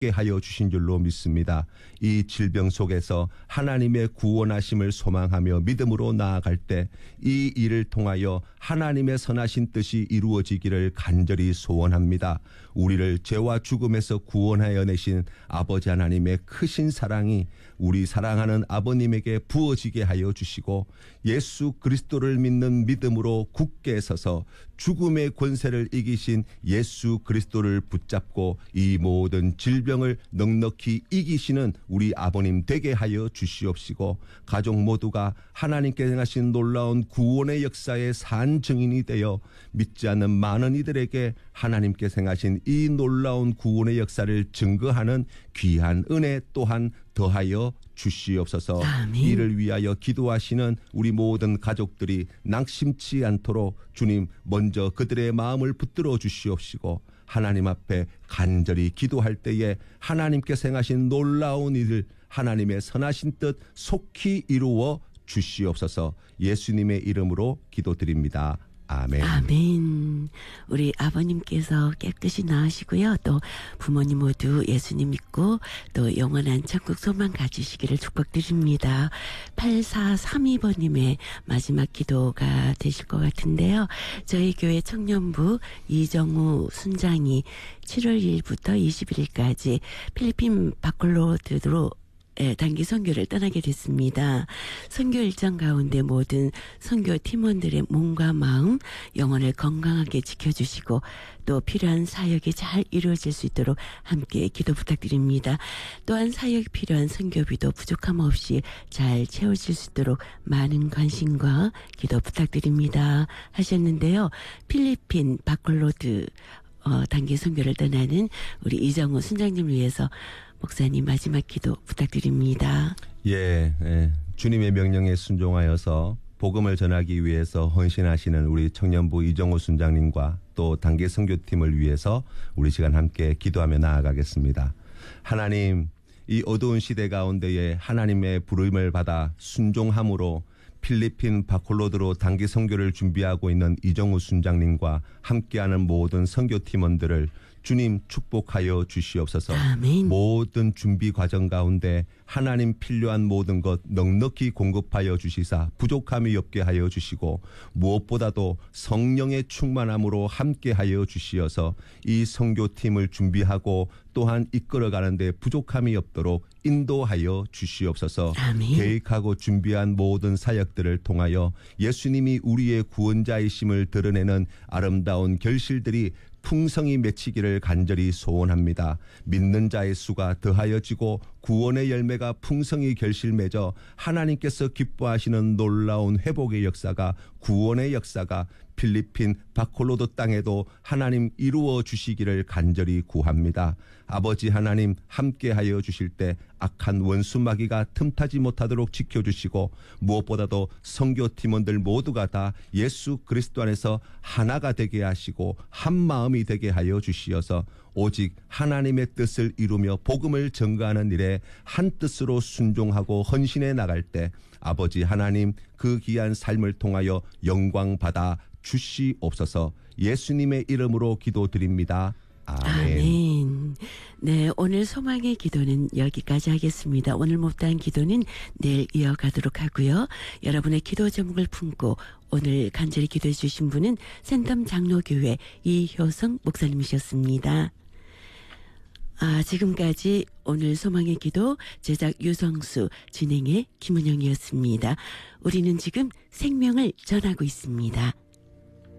낫게 하여 주신 줄로 믿습니다. 이 질병 속에서 하나님의 구원하심을 소망하며 믿음으로 나아갈 때 이 일을 통하여 하나님의 선하신 뜻이 이루어지기를 간절히 소원합니다. 우리를 죄와 죽음에서 구원하여 내신 아버지 하나님의 크신 사랑이 우리 사랑하는 아버님에게 부어지게 하여 주시고 예수 그리스도를 믿는 믿음으로 굳게 서서 죽음의 권세를 이기신 예수 그리스도를 붙잡고 이 모든 질병을 넉넉히 이기시는 우리 아버님 되게 하여 주시옵시고 가족 모두가 하나님께 행하신 놀라운 구원의 역사의 산 증인이 되어 믿지 않는 많은 이들에게 하나님께 행하신 이 놀라운 구원의 역사를 증거하는 귀한 은혜 또한 더하여 주시옵소서. 아멘. 이를 위하여 기도하시는 우리 모든 가족들이 낙심치 않도록 주님 먼저 그들의 마음을 붙들어 주시옵시고 하나님 앞에 간절히 기도할 때에 하나님께서 행하신 놀라운 일을 하나님의 선하신 뜻 속히 이루어 주시옵소서. 예수님의 이름으로 기도드립니다. 아멘. 아멘. 우리 아버님께서 깨끗이 나으시고요. 또 부모님 모두 예수님 믿고 또 영원한 천국 소망 가지시기를 축복드립니다. 8432번님의 마지막 기도가 되실 것 같은데요. 저희 교회 청년부 이정우 순장이 7월 1일부터 21일까지 필리핀 바콜로드로 단기 선교를 떠나게 됐습니다. 선교 일정 가운데 모든 선교 팀원들의 몸과 마음, 영혼을 건강하게 지켜주시고 또 필요한 사역이 잘 이루어질 수 있도록 함께 기도 부탁드립니다. 또한 사역이 필요한 선교비도 부족함 없이 잘 채워질 수 있도록 많은 관심과 기도 부탁드립니다 하셨는데요. 필리핀 바콜로드 단기 선교를 떠나는 우리 이정우 순장님을 위해서 목사님 마지막 기도 부탁드립니다. 예, 주님의 명령에 순종하여서 복음을 전하기 위해서 헌신하시는 우리 청년부 이정호 순장님과 또 단계 선교팀을 위해서 우리 시간 함께 기도하며 나아가겠습니다. 하나님, 이 어두운 시대 가운데에 하나님의 부름을 받아 순종함으로 필리핀 바콜로드로 단기 선교를 준비하고 있는 이정우 순장님과 함께하는 모든 선교팀원들을 주님 축복하여 주시옵소서. 아멘. 모든 준비 과정 가운데 하나님 필요한 모든 것 넉넉히 공급하여 주시사 부족함이 없게 하여 주시고 무엇보다도 성령의 충만함으로 함께하여 주시어서 이 선교팀을 준비하고 또한 이끌어가는 데 부족함이 없도록 인도하여 주시옵소서. 아멘. 계획하고 준비한 모든 사역들을 통하여 예수님이 우리의 구원자이심을 드러내는 아름다운 결실들이 풍성히 맺히기를 간절히 소원합니다. 믿는 자의 수가 더하여지고 구원의 열매가 풍성히 결실 맺어 하나님께서 기뻐하시는 놀라운 회복의 역사가 구원의 역사가 필리핀 바콜로드 땅에도 하나님 이루어 주시기를 간절히 구합니다. 아버지 하나님 함께하여 주실 때 악한 원수 마귀가 틈타지 못하도록 지켜주시고 무엇보다도 선교팀원들 모두가 다 예수 그리스도 안에서 하나가 되게 하시고 한 마음이 되게 하여 주시어서 오직 하나님의 뜻을 이루며 복음을 전가하는 일에 한 뜻으로 순종하고 헌신해 나갈 때 아버지 하나님 그 귀한 삶을 통하여 영광 받아 주시옵소서. 예수님의 이름으로 기도드립니다. 아멘. 아멘. 네, 오늘 소망의 기도는 여기까지 하겠습니다. 오늘 못다한 기도는 내일 이어가도록 하고요. 여러분의 기도 제목을 품고 오늘 간절히 기도해 주신 분은 센텀 장로교회 이효성 목사님이셨습니다. 지금까지 오늘 소망의 기도 제작 유성수 진행의 김은영이었습니다. 우리는 지금 생명을 전하고 있습니다.